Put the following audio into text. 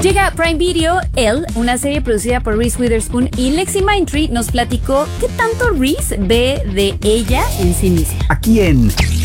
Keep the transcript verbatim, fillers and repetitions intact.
Llega a Prime Video, Elle, una serie producida por Reese Witherspoon, y Lexi Mindtree nos platicó qué tanto Reese ve de ella en sí misma. Aquí en